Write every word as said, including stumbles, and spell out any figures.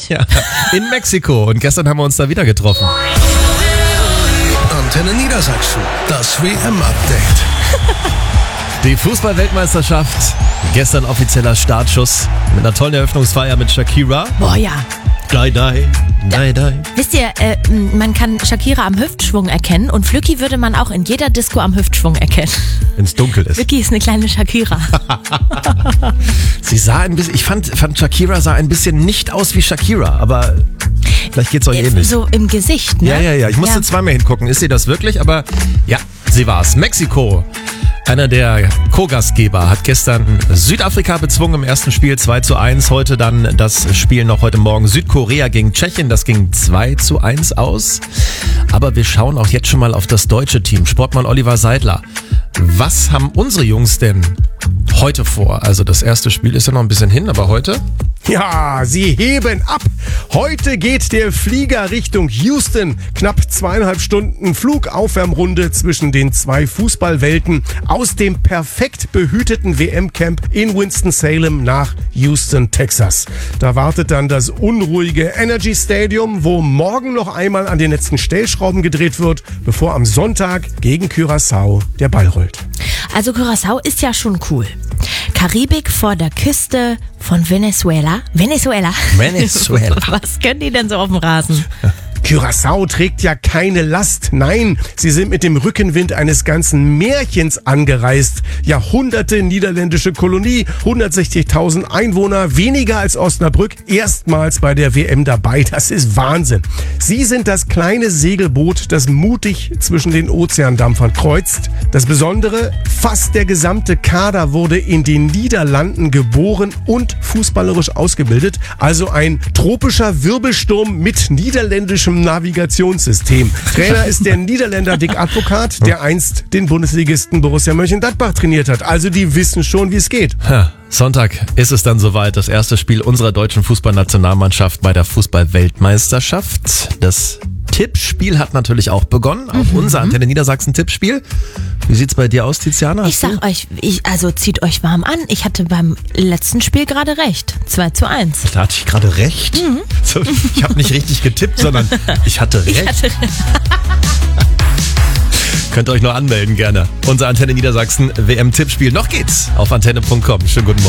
Ja, in Mexiko. Und gestern haben wir uns da wieder getroffen. Antenne Niedersachsen, das W M-Update. Die Fußball-Weltmeisterschaft. Gestern offizieller Startschuss mit einer tollen Eröffnungsfeier mit Shakira. Boah, ja. Die, die, die, die. Wisst ihr, äh, man kann Shakira am Hüftschwung erkennen und Flücki würde man auch in jeder Disco am Hüftschwung erkennen. Wenn es dunkel ist. Flücki ist eine kleine Shakira. Sie sah ein bisschen, ich fand, fand Shakira sah ein bisschen nicht aus wie Shakira, aber vielleicht geht's euch ähnlich. So im Gesicht, ne? Ja, ja, ja. Ich musste Ja. zweimal hingucken. Ist sie das wirklich? Aber ja, sie war's. Mexiko. Einer der Co-Gastgeber hat gestern Südafrika bezwungen im ersten Spiel zwei zu eins. Heute dann das Spiel noch heute Morgen Südkorea gegen Tschechien. Das ging zwei zu eins aus. Aber wir schauen auch jetzt schon mal auf das deutsche Team. Sportmann Oliver Seidler. Was haben unsere Jungs denn heute vor? Also das erste Spiel ist ja noch ein bisschen hin, aber heute? Ja, sie heben ab. Heute geht der Flieger Richtung Houston. Knapp zweieinhalb Stunden Flugaufwärmrunde zwischen den zwei Fußballwelten aus dem perfekt behüteten W M-Camp in Winston-Salem nach Houston, Texas. Da wartet dann das unruhige Energy Stadium, wo morgen noch einmal an den letzten Stellschrauben gedreht wird, bevor am Sonntag gegen Curaçao der Ball rollt. Also Curaçao ist ja schon cool. Karibik vor der Küste von Venezuela. Venezuela. Venezuela. Was können die denn so auf dem Rasen? Curaçao trägt ja keine Last. Nein, sie sind mit dem Rückenwind eines ganzen Märchens angereist. Jahrhunderte niederländische Kolonie, hundertsechzigtausend Einwohner, weniger als Osnabrück, erstmals bei der W M dabei. Das ist Wahnsinn. Sie sind das kleine Segelboot, das mutig zwischen den Ozeandampfern kreuzt. Das Besondere, fast der gesamte Kader wurde in den Niederlanden geboren und fußballerisch ausgebildet. Also ein tropischer Wirbelsturm mit niederländischem Navigationssystem. Trainer ist der Niederländer Dick Advocaat, der einst den Bundesligisten Borussia Mönchengladbach trainiert hat. Also die wissen schon, wie es geht. Ja, Sonntag ist es dann soweit. Das erste Spiel unserer deutschen Fußballnationalmannschaft bei der Fußball-Weltmeisterschaft. Das Tippspiel hat natürlich auch begonnen. Auch Mhm. unser Antenne Niedersachsen Tippspiel. Wie sieht's bei dir aus, Tiziana? Ich sag euch, ich, also zieht euch warm an. Ich hatte beim letzten Spiel gerade recht. zwei zu eins. Da hatte ich gerade recht. So, ich habe nicht richtig getippt, sondern ich hatte recht. Ich hatte Könnt ihr euch noch anmelden gerne. Unser Antenne Niedersachsen W M-Tippspiel. Noch geht's auf antenne punkt com. Schönen guten Morgen.